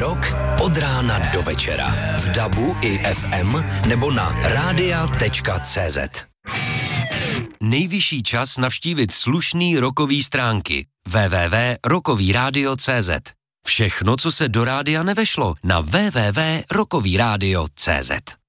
rok od rána do večera. V DABu i FM nebo na radia.cz. Nejvyšší čas navštívit slušný rockový stránky www.rockovyradio.cz. Všechno, co se do rádia nevešlo, na www.rockovyradio.cz.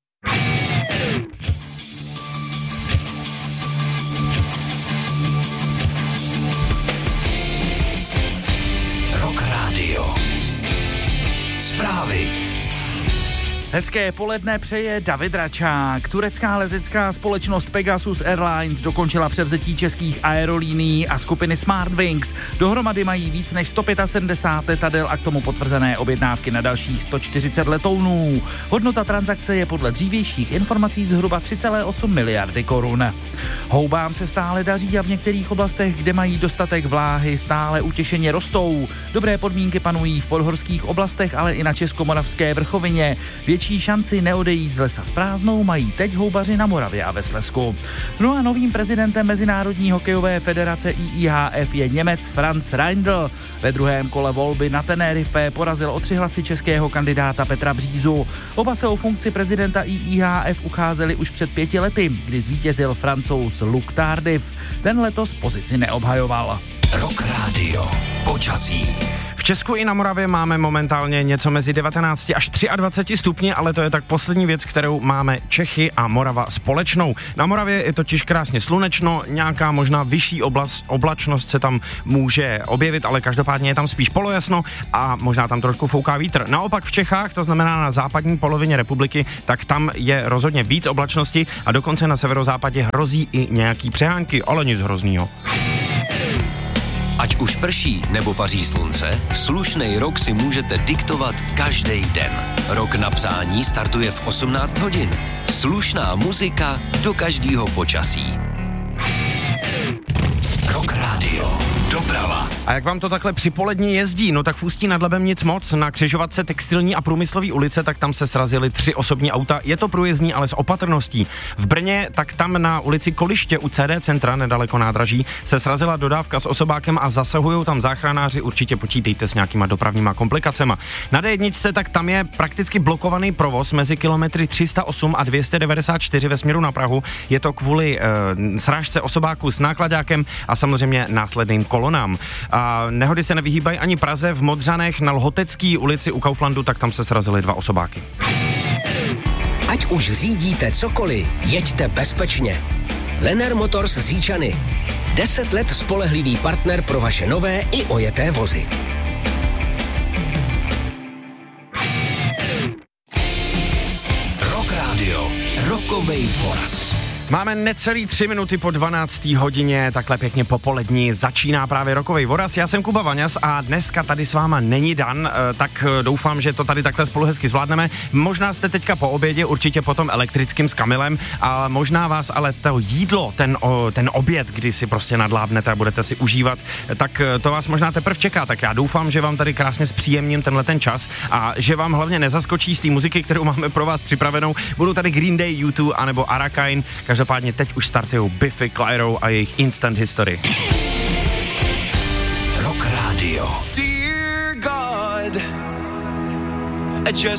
Rock Radio. Zprávy. Hezké poledne přeje David Račák. Turecká letecká společnost Pegasus Airlines dokončila převzetí českých aerolínií a skupiny Smartwings. Dohromady mají víc než 175 letadel a k tomu potvrzené objednávky na dalších 140 letounů. Hodnota transakce je podle dřívějších informací zhruba 3,8 miliardy korun. Houbám se stále daří a v některých oblastech, kde mají dostatek vláhy, stále utěšeně rostou. Dobré podmínky panují v podhorských oblastech, ale i na Českomoravské vrchovině. Větší šanci neodejít z lesa s prázdnou mají teď houbaři na Moravě a ve Slezsku. No a novým prezidentem Mezinárodní hokejové federace IIHF je Němec Franz Reindl. Ve druhém kole volby na Tenerife porazil o 3 hlasy českého kandidáta Petra Břízu. Oba se o funkci prezidenta IIHF ucházeli už před 5 lety, kdy zvítězil Francouz Luc Tardif. Ten letos pozici neobhajoval. Rock Radio. Počasí. V Česku i na Moravě máme momentálně něco mezi 19 až 23 stupni, ale to je tak poslední věc, kterou máme Čechy a Morava společnou. Na Moravě je totiž krásně slunečno, nějaká možná vyšší oblačnost se tam může objevit, ale každopádně je tam spíš polojasno a možná tam trošku fouká vítr. Naopak v Čechách, to znamená na západní polovině republiky, tak tam je rozhodně víc oblačnosti a dokonce na severozápadě hrozí i nějaký přehánky, ale nic hroznýho. Ať už prší nebo paří slunce, slušnej rok si můžete diktovat každý den. Rok na psání startuje v 18 hodin. Slušná muzika do každého počasí. Rock Radio. Doprava. A jak vám to takhle při poledni jezdí? No tak v Ústí nad Labem nic moc. Na křižovatce Textilní a Průmyslový ulice, tak tam se srazily 3 osobní auta. Je to průjezdní, ale s opatrností. V Brně, tak tam na ulici Koliště u CD Centra, nedaleko nádraží, se srazila dodávka s osobákem a zasahujou tam záchranáři. Určitě počítejte s nějakýma dopravníma komplikacema. Na D1, tak tam je prakticky blokovaný provoz mezi kilometry 308 a 294 ve směru na Prahu. Je to kvůli srážce osobáků s nákladákem a samozřejmě následným kolonám. A nehody se nevyhýbají ani Praze. V Modřanech na Lhotecký ulici u Kauflandu, tak tam se srazily 2 osobáky. Ať už řídíte cokoliv, jeďte bezpečně. Lenner Motors z Říčany. 10 let spolehlivý partner pro vaše nové i ojeté vozy. Rock Radio. Rockovej voraz. Máme necelý 3 minuty po 12. hodině, takhle pěkně popolední začíná právě Rockovej voraz. Já jsem Kuba Vaňas a dneska tady s váma není Dan, tak doufám, že to tady takhle spolu hezky zvládneme. Možná jste teďka po obědě, určitě potom elektrickým s Kamilem a možná vás ale to jídlo, ten oběd, kdy si prostě nadlábnete a budete si užívat, tak to vás možná teprve čeká. Tak já doufám, že vám tady krásně zpříjemním tenhle ten čas a že vám hlavně nezaskočí z té muziky, kterou máme pro vás připravenou. Budou tady Green Day, U2 anebo Arrakine. Každopádně teď už startují Biffy Clyro a jejich Instant History. Rock Radio. Dear God, I just